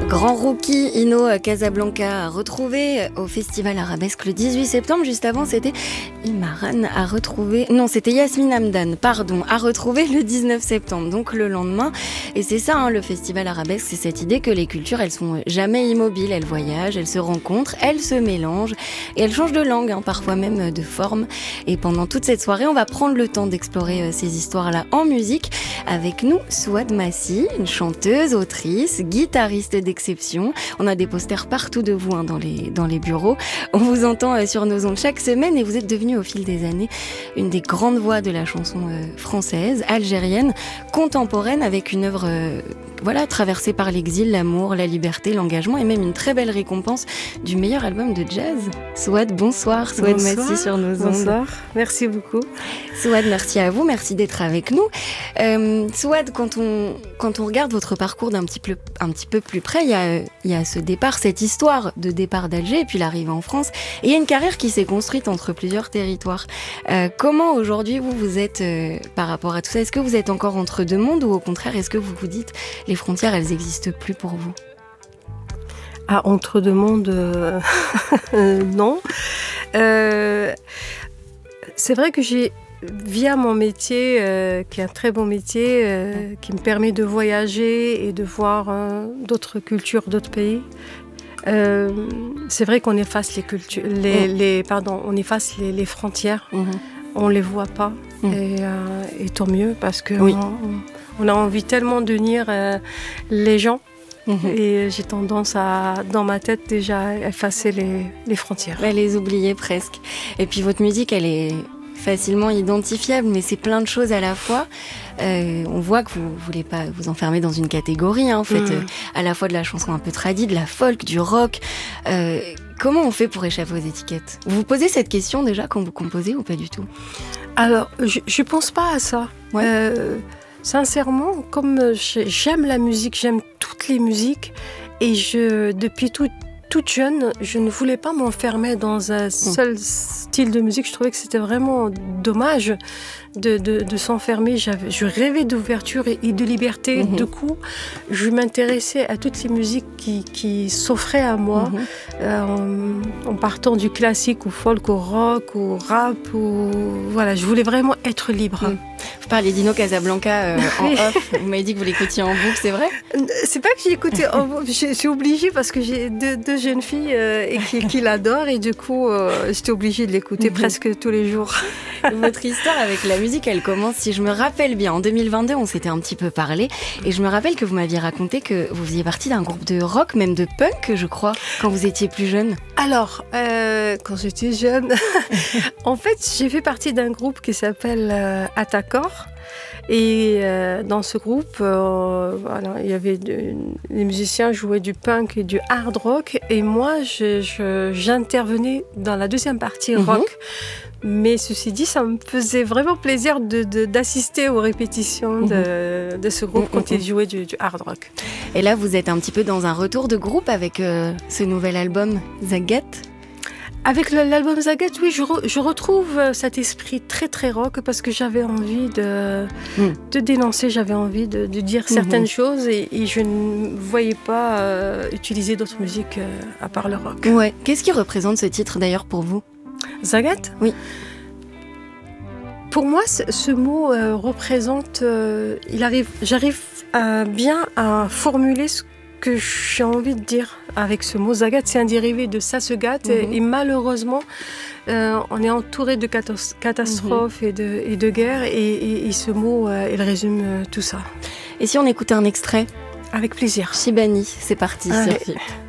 Grand rookie Ino Casablanca retrouvé au Festival Arabesque le 18 septembre. Juste avant, c'était Imaran à retrouver... Non, c'était Yasmine Hamdan, pardon, à retrouver le 19 septembre, donc le lendemain. Et c'est ça, le Festival Arabesque, c'est cette idée que les cultures, elles sont jamais immobiles. Elles voyagent, elles se rencontrent, elles se mélangent et elles changent de langue, parfois même de forme. Et pendant toute cette soirée, on va prendre le temps d'explorer ces histoires-là en musique. Avec nous, Souad Massi, une chanteuse, autrice, guitariste d'exception. On a des posters partout de vous dans les bureaux. On vous entend sur nos ondes chaque semaine et vous êtes devenue au fil des années une des grandes voix de la chanson française, algérienne, contemporaine, avec une œuvre traversée par l'exil, l'amour, la liberté, l'engagement et même une très belle récompense du meilleur album de jazz. Souad, bonsoir. Souad Massi sur nos ondes. Bonsoir, merci beaucoup. Souad, merci à vous, merci d'être avec nous. Souad, quand on regarde votre parcours d'un petit peu plus près, il y a ce départ, cette histoire de départ d'Alger et puis l'arrivée en France. Et il y a une carrière qui s'est construite entre plusieurs territoires. Comment aujourd'hui vous êtes par rapport à tout ça? Est-ce que vous êtes encore entre deux mondes ou au contraire, est-ce que vous vous dites les frontières, elles n'existent plus pour vous? Entre deux mondes, non. C'est vrai que j'ai, via mon métier, qui est un très bon métier, qui me permet de voyager et de voir d'autres cultures, d'autres pays. C'est vrai qu'on efface les cultures, on efface les frontières. On les voit pas, et tant mieux parce que on a envie tellement d'unir les gens. Et j'ai tendance à, dans ma tête, déjà effacer les frontières. Les oublier presque. Et puis votre musique, elle est facilement identifiable, mais c'est plein de choses à la fois. On voit que vous voulez pas vous enfermer dans une catégorie, en fait, à la fois de la chanson un peu tradie, de la folk, du rock. Comment on fait pour échapper aux étiquettes? Vous vous posez cette question déjà quand vous composez ou pas du tout? Alors, je pense pas à ça. Sincèrement, comme j'aime la musique, j'aime toutes les musiques, et depuis toute jeune, je ne voulais pas m'enfermer dans un seul style de musique. Je trouvais que c'était vraiment dommage de s'enfermer. Je rêvais d'ouverture et de liberté. Du coup, je m'intéressais à toutes les musiques qui s'offraient à moi, en partant du classique au folk, au rock, au rap. Voilà, je voulais vraiment être libre. Vous parlez d'Ino Casablanca en off. Vous m'avez dit que vous l'écoutiez en boucle, c'est vrai? C'est pas que j'ai écouté en boucle. Je suis obligée parce que j'ai deux jeunes filles qui l'adorent et du coup, j'étais obligée de l'écouter presque tous les jours. Votre histoire avec la musique, elle commence, si je me rappelle bien, en 2022, on s'était un petit peu parlé et je me rappelle que vous m'aviez raconté que vous faisiez partie d'un groupe de rock, même de punk, je crois, quand vous étiez plus jeune. Alors, quand j'étais jeune, en fait, j'ai fait partie d'un groupe qui s'appelle Atakor. Et dans ce groupe, il y avait les musiciens jouaient du punk et du hard rock. Et moi, j'intervenais dans la deuxième partie rock. Mais ceci dit, ça me faisait vraiment plaisir d'assister aux répétitions de ce groupe quand ils jouaient du hard rock. Et là, vous êtes un petit peu dans un retour de groupe avec ce nouvel album, Zagat. Avec l'album Zagat, oui, je retrouve cet esprit très très rock parce que j'avais envie de dénoncer, j'avais envie de dire certaines choses et je ne voyais pas utiliser d'autres musiques à part le rock. Ouais. Qu'est-ce qui représente ce titre d'ailleurs pour vous? Zagat? Oui. Pour moi, ce mot représente... j'arrive bien à formuler ce que j'ai envie de dire avec ce mot. Zagat, c'est un dérivé de ça se gâte et malheureusement, on est entouré de catastrophes et de guerres et ce mot, il résume tout ça. Et si on écoutait un extrait? Avec plaisir. Shibani, c'est parti. Sur FIP.